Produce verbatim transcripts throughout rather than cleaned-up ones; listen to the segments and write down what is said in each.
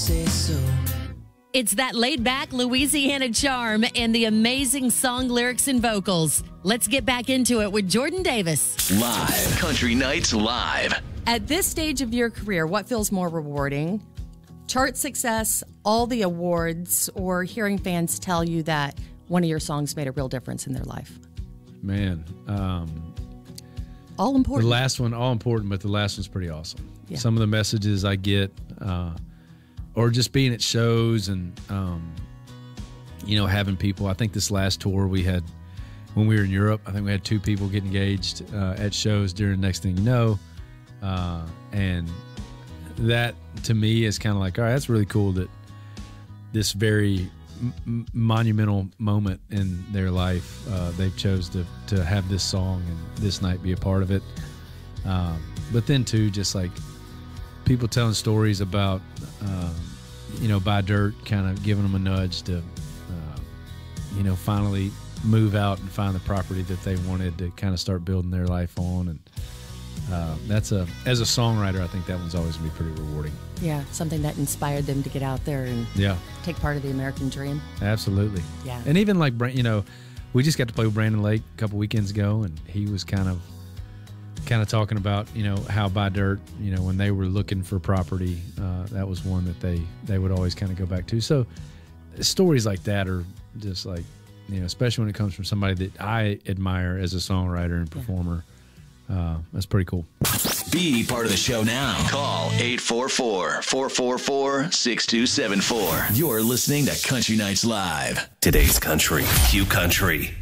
say so. It's that laid-back Louisiana charm and the amazing song lyrics and vocals. Let's get back into it with Jordan Davis. Live. Country Nights Live. At this stage of your career, what feels more rewarding? Chart success, all the awards, or hearing fans tell you that one of your songs made a real difference in their life? Man, um, all important. The last one, all important, but the last one's pretty awesome. Yeah. Some of the messages I get, uh, or just being at shows and, um, you know, having people. I think this last tour we had, when we were in Europe, I think we had two people get engaged uh, at shows during Next Thing You Know. Uh, and that, to me, is kind of like, all right, that's really cool that this very m- monumental moment in their life, uh, they've chose to, to have this song and this night be a part of it. Um, but then, too, just like people telling stories about, uh, you know, Buy Dirt, kind of giving them a nudge to, uh, you know, finally move out and find the property that they wanted to kind of start building their life on. And uh, that's a, as a songwriter, I think that one's always going to be pretty rewarding. Yeah, something that inspired them to get out there and yeah. take part of the American dream. Absolutely. Yeah. And even like, you know, we just got to play with Brandon Lake a couple weekends ago, and he was kind of, kind of talking about, you know, how Buy Dirt, you know, when they were looking for property, uh, that was one that they, they would always kind of go back to. So stories like that are just like, you know, especially when it comes from somebody that I admire as a songwriter and performer. Uh, that's pretty cool. Be part of the show now. Call eight four four, four four four, six two seven four. You're listening to Country Nights Live. Today's country. Q Country.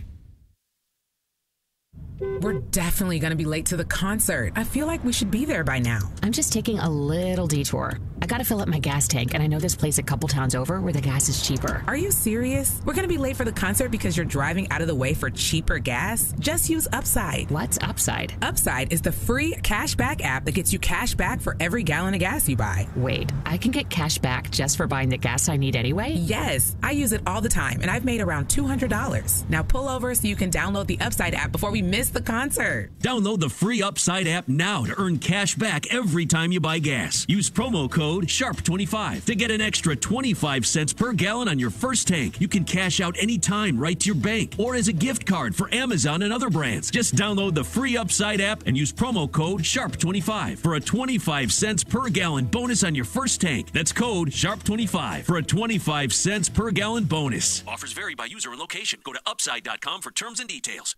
We're definitely going to be late to the concert. I feel like we should be there by now. I'm just taking a little detour. I got to fill up my gas tank, and I know this place a couple towns over where the gas is cheaper. Are you serious? We're going to be late for the concert because you're driving out of the way for cheaper gas? Just use Upside. What's Upside? Upside is the free cashback app that gets you cash back for every gallon of gas you buy. Wait, I can get cash back just for buying the gas I need anyway? Yes, I use it all the time, and I've made around two hundred dollars. Now pull over so you can download the Upside app before we miss the concert. Download the free Upside app now to earn cash back every time you buy gas. Use promo code sharp twenty-five to get an extra twenty-five cents per gallon on your first tank. You can cash out anytime right to your bank or as a gift card for Amazon and other brands. Just download the free Upside app and use promo code sharp twenty-five for a twenty-five cents per gallon bonus on your first tank. That's code sharp twenty-five for a twenty-five cents per gallon bonus. Offers vary by user and location. Go to upside dot com for terms and details.